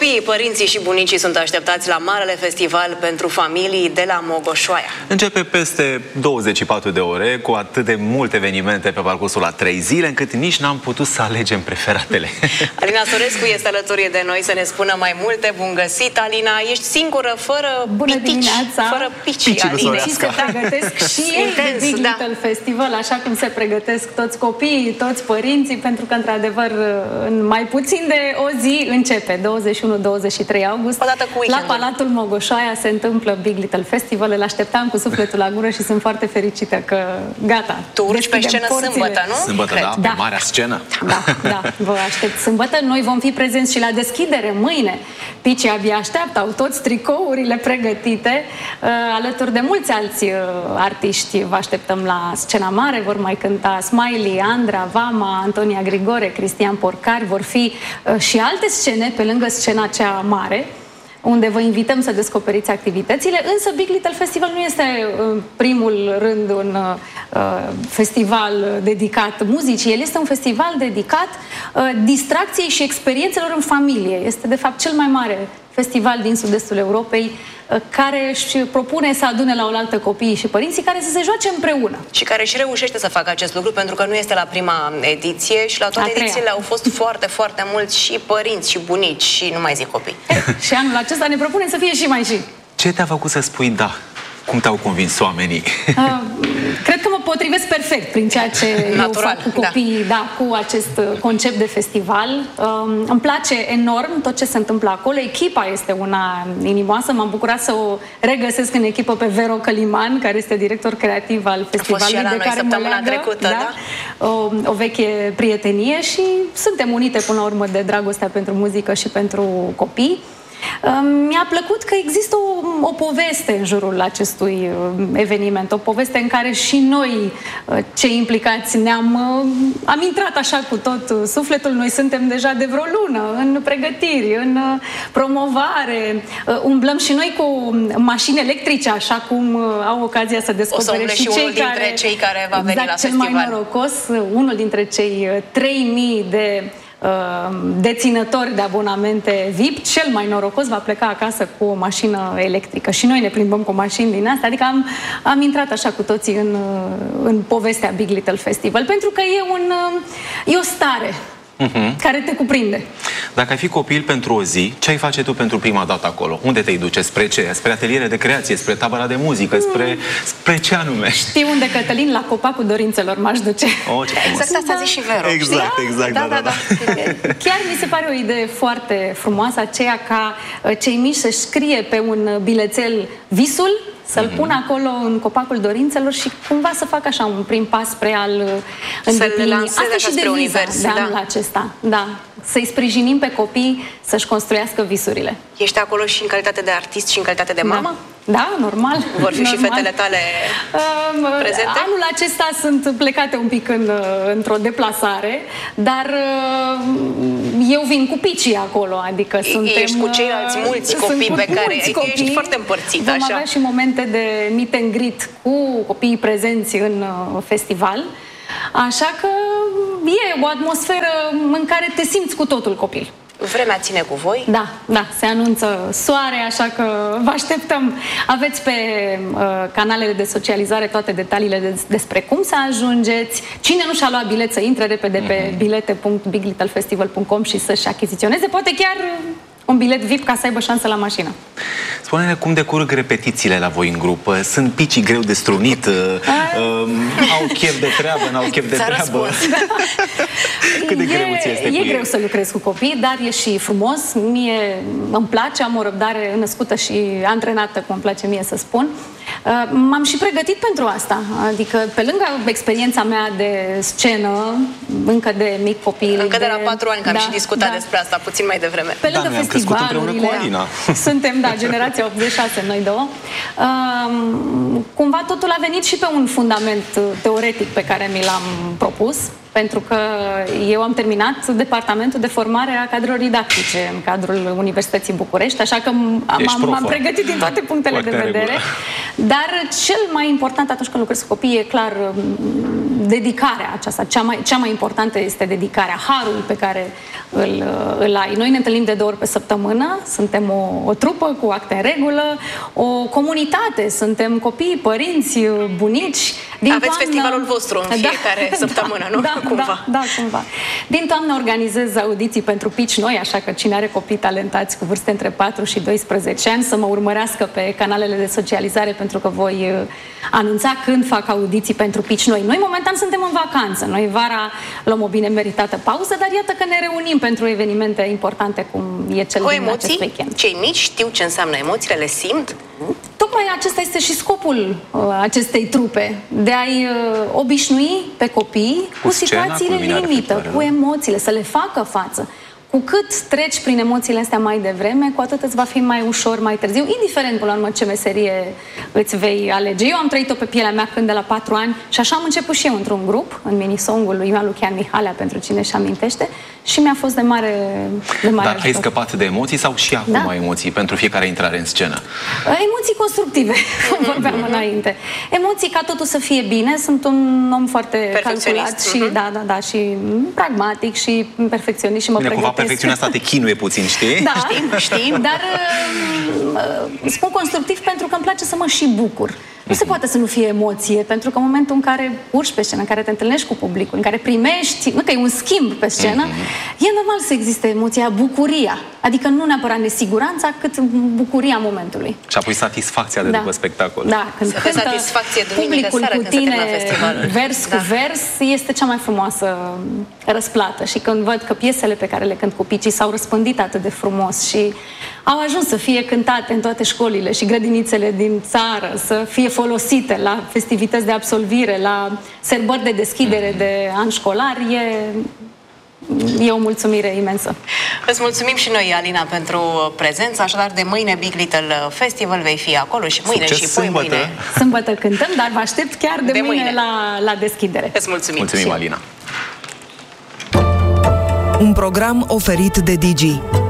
Copiii, părinții și bunicii sunt așteptați la Marele Festival pentru Familii de la Mogoșoaia. Începe peste 24 de ore, cu atât de multe evenimente pe parcursul a 3 zile, încât nici n-am putut să alegem preferatele. Alina Sorescu este alături de noi să ne spună mai multe. Bun găsit, Alina! Ești singură, fără pitici, fără pici, Alina. Și se pregătesc și ei de Big Little Festival, așa cum se pregătesc toți copiii, toți părinții, pentru că, într-adevăr, în mai puțin de o zi începe, 21-23 august. La Palatul Mogoșoaia se întâmplă Big Little Festival. Îl așteptam cu sufletul la gură și sunt foarte fericită că gata. Tu urci pe scenă sâmbătă, nu? Sâmbătă, da, pe marea scenă. Da, vă aștept sâmbătă. Noi vom fi prezenți și la deschidere mâine. Picii abia așteaptă, au toți tricourile pregătite. Alături de mulți alți artiști vă așteptăm la scena mare. Vor mai cânta Smiley, Andra, Vama, Antonia Grigore, Cristian Porcari. Vor fi și alte scene pe lângă scena cea mare, unde vă invităm să descoperiți activitățile, însă Big Little Festival nu este în primul rând un festival dedicat muzicii, el este un festival dedicat distracției și experiențelor în familie. Este de fapt cel mai mare festival din sud-estul Europei care își propune să adune la oaltă copiii și părinții care să se joace împreună. Și care și reușește să facă acest lucru, pentru că nu este la prima ediție și la toate edițiile au fost foarte, foarte mulți și părinți și bunici și nu mai zic copii. Și anul acesta ne propunem să fie și mai și. Ce te-a făcut să spui da? Cum te-au convins oamenii? Cred că mă potrivesc perfect prin ceea ce eu fac cu copiii, cu acest concept de festival. Îmi place enorm tot ce se întâmplă acolo. Echipa este una inimoasă. M-am bucurat să o regăsesc în echipă pe Vero Căliman, care este director creativ al festivalului, de care mă leagă o veche prietenie și suntem unite până la urmă de dragostea pentru muzică și pentru copii. Mi-a plăcut că există o poveste în jurul acestui eveniment, o poveste în care și noi, cei implicați, am intrat așa cu tot sufletul. Noi suntem deja de vreo lună în pregătiri, în promovare, umblăm și noi cu mașini electrice, așa cum au ocazia să descopere și unul dintre cei care va veni la festival. Cel mai norocos, unul dintre cei 3000 de deținători de abonamente VIP, cel mai norocos va pleca acasă cu o mașină electrică. Și noi ne plimbăm cu mașini din astea. Adică am intrat așa cu toții în povestea Big Little Festival, pentru că e o stare care te cuprinde. Dacă ai fi copil pentru o zi, ce ai face tu pentru prima dată acolo? Unde te-ai duce? Spre ce? Spre ateliere de creație? Spre tabăra de muzică? Spre ce anume? Știi unde, Cătălin? La Copacul Dorințelor m-aș duce. Exact asta a zis și Vero. Exact. Da. Chiar mi se pare o idee foarte frumoasă, aceea ca cei mici să-și scrie pe un bilețel visul, să-l pună acolo în Copacul Dorințelor și cumva să facă așa un prim pas spre a-l îndeplini. Asta și de univers, de anul acesta. Da. Să-i sprijinim pe copii să-și construiască visurile. Ești acolo și în calitate de artist și în calitate de mamă? Da, normal. Vor fi și fetele tale prezente? Anul acesta sunt plecate un pic într-o deplasare, dar eu vin cu picii acolo, adică suntem... Ești cu ceilalți mulți copii pe care... Ești foarte împărțit, așa. Vom avea și momente de meet and greet cu copiii prezenți în festival, așa că e o atmosferă în care te simți cu totul copil. Vremea ține cu voi? Da, se anunță soare, așa că vă așteptăm. Aveți pe canalele de socializare toate detaliile despre cum să ajungeți. Cine nu și-a luat bilet să intre repede pe bilete.biglittlefestival.com și să-și achiziționeze, poate chiar un bilet VIP ca să aibă șansă la mașină. Spune-ne cum decurg repetițiile la voi în grup. Sunt picii greu de strunit? Au chef de treabă? N-au chef de treabă? Cât de greu ți este cu ei? E greu să lucrez cu copii, dar e și frumos. Mie îmi place, am o răbdare născută și antrenată, cum îmi place mie să spun. M-am și pregătit pentru asta. Adică, pe lângă experiența mea de scenă, încă de mic copil... Încă de la 4 ani, că am și discutat despre asta puțin mai devreme. Pe lângă festivalurile... Suntem, generația 86, noi două. Cumva totul a venit și pe un fundament teoretic pe care mi l-am propus, pentru că eu am terminat departamentul de formare a cadrelor didactice în cadrul Universității București, așa că m-am pregătit din toate punctele de vedere. Dar cel mai important atunci când lucrez cu copii e clar dedicarea aceasta. Cea mai importantă este dedicarea, harul pe care îl ai. Noi ne întâlnim de 2 ori pe săptămână, suntem o trupă cu acte în regulă, o comunitate, suntem copii, părinți, bunici. Aveți festivalul vostru în fiecare săptămână, nu? Cumva. Da, cumva. Din toamnă organizez audiții pentru pici noi, așa că cine are copii talentați cu vârste între 4 și 12 ani să mă urmărească pe canalele de socializare, pentru că voi anunța când fac audiții pentru pici noi. Noi momentan suntem în vacanță. Noi vara luăm o bine meritată pauză, dar iată că ne reunim pentru evenimente importante cum e cel din acest weekend. Cei mici știu ce înseamnă emoțiile, le simt? Tocmai acesta este și scopul acestei trupe, de a-i obișnui pe copii cu situațiile limită, cu emoțiile, să le facă față. Cu cât treci prin emoțiile astea mai devreme, cu atât îți va fi mai ușor mai târziu, indiferent până la urmă ce meserie îți vei alege. Eu am trăit-o pe pielea mea când de la 4 ani și așa am început și eu într-un grup, în minisongul lui Ioan Lucian Mihalea, pentru cine își amintește, și mi-a fost de mare Dar ajutor. ai scăpat de emoții sau și acum ai emoții pentru fiecare intrare în scenă? Emoții constructive, cum vorbeam înainte. Emoții ca totul să fie bine. Sunt un om foarte calculat și, și pragmatic și perfecționist și mă pregătesc. Perfecțiunea asta te chinuie puțin, știi? Da, știm. Dar spun constructiv pentru că îmi place să mă și bucur. Nu se poate să nu fie emoție, pentru că în momentul în care urci pe scenă, în care te întâlnești cu publicul, în care primești, nu că e un schimb pe scenă, e normal să existe emoția, bucuria. Adică nu neapărat nesiguranța, cât bucuria momentului. Și apoi satisfacția de după spectacol. Da, când satisfacție publicul seara, cu tine, vers cu vers, este cea mai frumoasă răsplată. Și când văd că piesele pe care le cânt cu picii s-au răspândit atât de frumos și au ajuns să fie cântate în toate școlile și grădinițele din țară, să fie folosite la festivități de absolvire, la sărbări de deschidere de an școlar, e o mulțumire imensă. Îți mulțumim și noi, Alina, pentru prezență. Așadar, de mâine Big Little Festival vei fi acolo și mâine și poi mâine. Sâmbătă cântăm, dar vă aștept chiar de mâine la deschidere. Îți mulțumim. Mulțumim, Alina. Un program oferit de Digi.